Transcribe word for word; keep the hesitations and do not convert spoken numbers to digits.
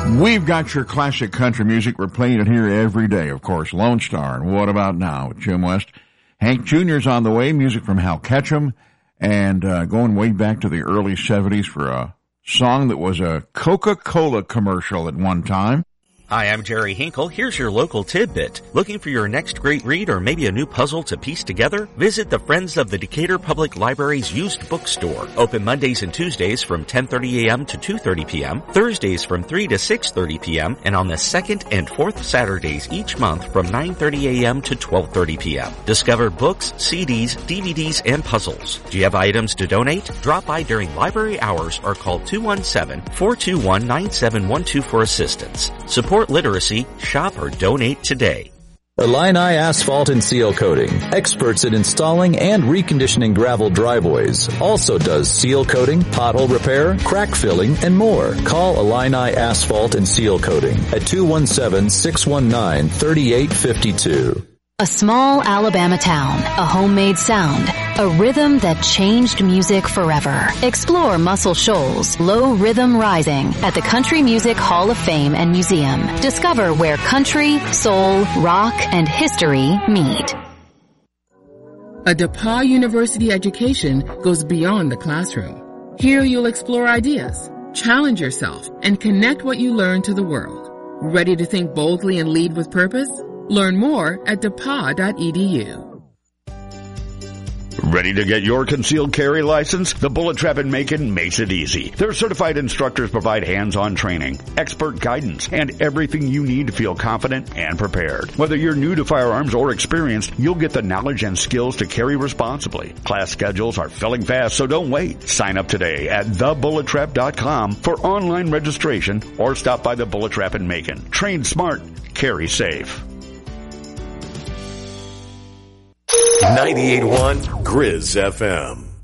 We've got your classic country music. We're playing it here every day, of course. Lone Star and What About Now with Jim West. Hank Junior's on the way, music from Hal Ketchum, and uh, going way back to the early seventies for a song that was a Coca-Cola commercial at one time. Hi, I'm Jerry Hinkle. Here's your local tidbit. Looking for your next great read or maybe a new puzzle to piece together? Visit the Friends of the Decatur Public Library's used bookstore. Open Mondays and Tuesdays from ten thirty a.m. to two thirty p.m., Thursdays from three to six thirty p.m., and on the second and fourth Saturdays each month from nine thirty a.m. to twelve thirty p.m. Discover books, C Ds, D V Ds, and puzzles. Do you have items to donate? Drop by during library hours or call two one seven, four two one, nine seven one two for assistance. Support literacy, shop or donate today. Illini Asphalt and Seal Coating, experts in installing and reconditioning gravel driveways, also does seal coating, pothole repair, crack filling, and more. Call Illini Asphalt and Seal Coating at two one seven, six one nine, three eight five two. A small Alabama town, a homemade sound, a rhythm that changed music forever. Explore Muscle Shoals, Low Rhythm Rising at the Country Music Hall of Fame and Museum. Discover where country, soul, rock, and history meet. A DePauw University education goes beyond the classroom. Here you'll explore ideas, challenge yourself, and connect what you learn to the world. Ready to think boldly and lead with purpose? Learn more at depaw dot e d u. Ready to get your concealed carry license? The Bullet Trap in Macon makes it easy. Their certified instructors provide hands-on training, expert guidance, and everything you need to feel confident and prepared. Whether you're new to firearms or experienced, you'll get the knowledge and skills to carry responsibly. Class schedules are filling fast, so don't wait. Sign up today at the bullet trap dot com for online registration or stop by the Bullet Trap in Macon. Train smart, carry safe. ninety-eight point one Grizz F M.